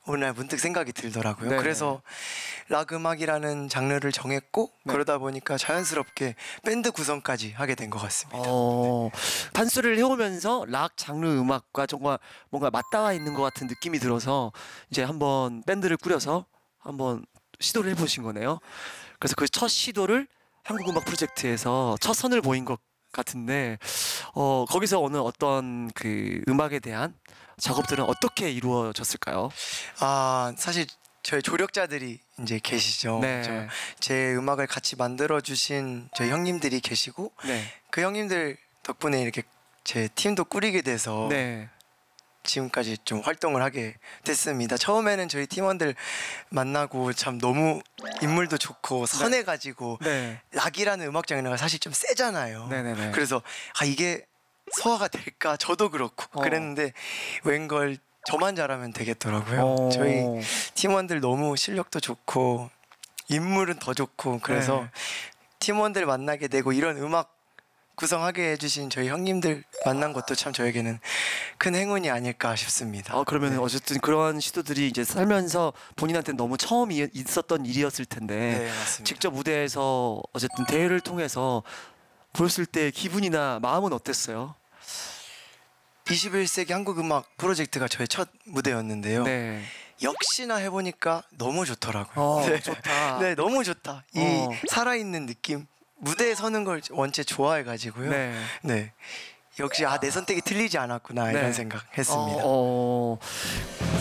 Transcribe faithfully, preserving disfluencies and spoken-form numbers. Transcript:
어느 날 문득 생각이 들더라고요. 네네. 그래서 락 음악이라는 장르를 정했고 네. 그러다 보니까 자연스럽게 밴드 구성까지 하게 된 것 같습니다. 어, 판수를 해오면서 락 장르 음악과 정말 뭔가 맞닿아 있는 것 같은 느낌이 들어서 이제 한번 밴드를 꾸려서 한번 시도를 해보신 거네요. 그래서 그 첫 시도를 한국음악 프로젝트에서 첫 선을 보인 것 같은데, 어, 거기서 오늘 어떤 그 음악에 대한 작업들은 어떻게 이루어졌을까요? 아, 사실 저희 조력자들이 이제 계시죠. 네. 저- 제 음악을 같이 만들어 주신 저희 형님들이 계시고 네. 그 형님들 덕분에 이렇게 제 팀도 꾸리게 돼서 네. 지금까지 좀 활동을 하게 됐습니다. 처음에는 저희 팀원들 만나고 참 너무 인물도 좋고 선해가지고 네. 락이라는 음악 장르가 사실 좀 세잖아요. 네네네. 그래서 아 이게 소화가 될까 저도 그렇고 어. 그랬는데 웬걸 저만 잘하면 되겠더라고요. 어. 저희 팀원들 너무 실력도 좋고 인물은 더 좋고 그래서 네. 팀원들 만나게 되고 이런 음악 구성하게 해주신 저희 형님들 만난 것도 참 저에게는 큰 행운이 아닐까 싶습니다. 아, 그러면 네. 어쨌든 그러한 시도들이 이제 살면서 본인한테는 너무 처음 이- 있었던 일이었을 텐데, 네, 맞습니다. 직접 무대에서 어쨌든 대회를 통해서 보였을 때 기분이나 마음은 어땠어요? 이십일 세기 한국 음악 프로젝트가 저의 첫 무대였는데요. 네. 역시나 해보니까 너무 좋더라고요. 어, 네. 좋다. 네, 너무 좋다. 이 어. 살아있는 느낌. 무대에 서는 걸 원체 좋아해가지고요. 네. 네. 역시 아 내 선택이 틀리지 않았구나 네. 이런 생각했습니다. 어, 어.